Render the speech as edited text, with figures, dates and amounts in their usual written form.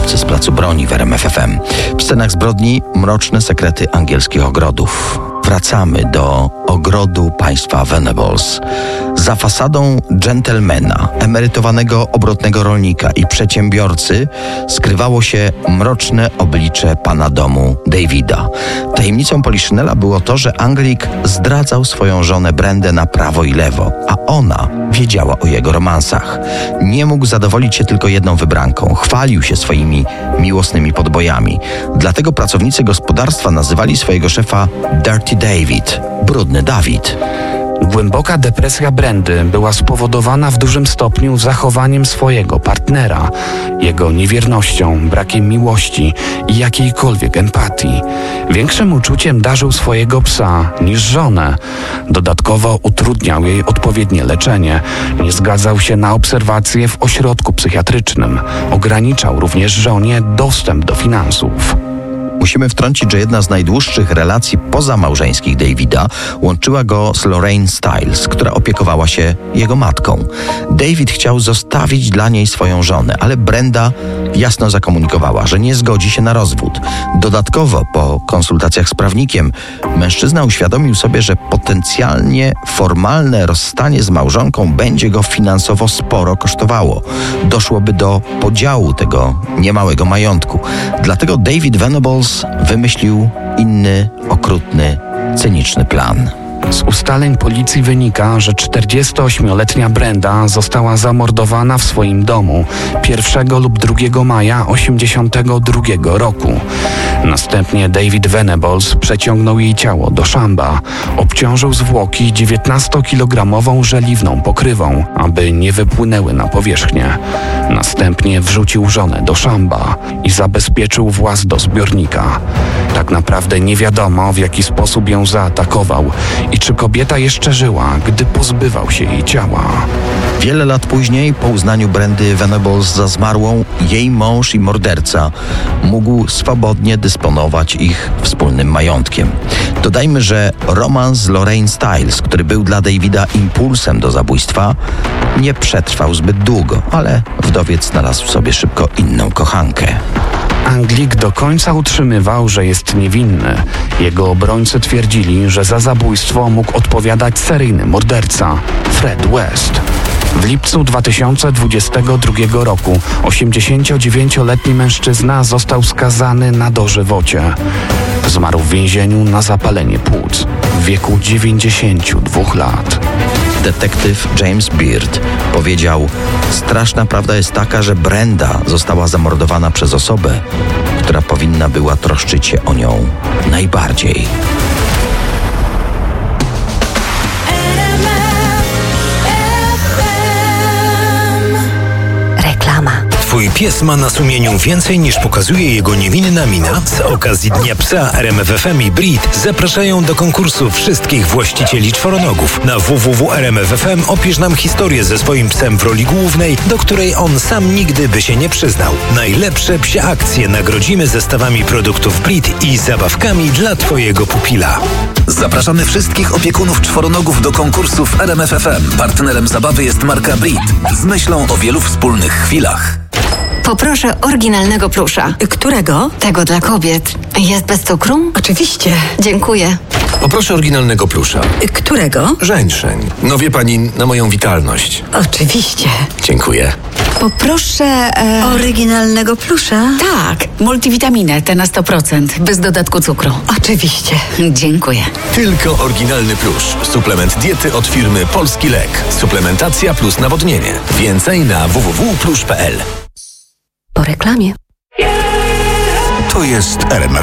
radiowcy z Placu Broni w RMF FM. W scenach zbrodni mroczne sekrety angielskich ogrodów. Wracamy do ogrodu państwa Venables. Za fasadą dżentelmena, emerytowanego obrotnego rolnika i przedsiębiorcy skrywało się mroczne oblicze pana domu Davida. Tajemnicą Poliszynela było to, że Anglik zdradzał swoją żonę Brendę na prawo i lewo, a ona wiedziała o jego romansach. Nie mógł zadowolić się tylko jedną wybranką. Chwalił się swoimi miłosnymi podbojami. Dlatego pracownicy gospodarstwa nazywali swojego szefa Dirty David, brudny Dawid. Głęboka depresja Brendy była spowodowana w dużym stopniu zachowaniem swojego partnera, jego niewiernością, brakiem miłości i jakiejkolwiek empatii. Większym uczuciem darzył swojego psa niż żonę. Dodatkowo utrudniał jej odpowiednie leczenie. Nie zgadzał się na obserwacje w ośrodku psychiatrycznym. Ograniczał również żonie dostęp do finansów. Musimy wtrącić, że jedna z najdłuższych relacji pozamałżeńskich Davida łączyła go z Lorraine Stiles, która opiekowała się jego matką. David chciał zostawić dla niej swoją żonę, ale Brenda jasno zakomunikowała, że nie zgodzi się na rozwód. Dodatkowo, po konsultacjach z prawnikiem, mężczyzna uświadomił sobie, że potencjalnie formalne rozstanie z małżonką będzie go finansowo sporo kosztowało. Doszłoby do podziału tego niemałego majątku. Dlatego David Venables wymyślił inny, okrutny, cyniczny plan. Z ustaleń policji wynika, że 48-letnia Brenda została zamordowana w swoim domu 1 lub 2 maja 1982 roku. Następnie David Venables przeciągnął jej ciało do szamba. Obciążył zwłoki 19-kilogramową żeliwną pokrywą, aby nie wypłynęły na powierzchnię. Następnie wrzucił żonę do szamba i zabezpieczył właz do zbiornika. Tak naprawdę nie wiadomo, w jaki sposób ją zaatakował i czy kobieta jeszcze żyła, gdy pozbywał się jej ciała. Wiele lat później, po uznaniu Brendy Venables za zmarłą, jej mąż i morderca mógł swobodnie dysponować ich wspólnym majątkiem. Dodajmy, że romans z Lorraine Stiles, który był dla Davida impulsem do zabójstwa, nie przetrwał zbyt długo, ale wdowiec znalazł sobie szybko inną kochankę. Anglik do końca utrzymywał, że jest niewinny. Jego obrońcy twierdzili, że za zabójstwo mógł odpowiadać seryjny morderca Fred West. W lipcu 2022 roku 89-letni mężczyzna został skazany na dożywocie. Zmarł w więzieniu na zapalenie płuc w wieku 92 lat. Detektyw James Beard powiedział: straszna prawda jest taka, że Brenda została zamordowana przez osobę, która powinna była troszczyć się o nią najbardziej. Twój pies ma na sumieniu więcej niż pokazuje jego niewinna mina? Z okazji Dnia Psa RMF FM i Brit zapraszają do konkursu wszystkich właścicieli czworonogów. Na www.rmf.fm opisz nam historię ze swoim psem w roli głównej, do której on sam nigdy by się nie przyznał. Najlepsze psie akcje nagrodzimy zestawami produktów Brit i zabawkami dla twojego pupila. Zapraszamy wszystkich opiekunów czworonogów do konkursu w RMF FM. Partnerem zabawy jest marka Brit z myślą o wielu wspólnych chwilach. Poproszę oryginalnego plusza. Którego? Tego dla kobiet. Jest bez cukru? Oczywiście. Dziękuję. Poproszę oryginalnego plusza. Którego? Żeńszeń. No wie pani, na moją witalność. Oczywiście. Dziękuję. Poproszę oryginalnego plusza. Tak, multivitaminę, te na 100%, bez dodatku cukru. Oczywiście. Dziękuję. Tylko oryginalny plusz. Suplement diety od firmy Polski Lek. Suplementacja plus nawodnienie. Więcej na www.plusz.pl. Po reklamie. To jest RMF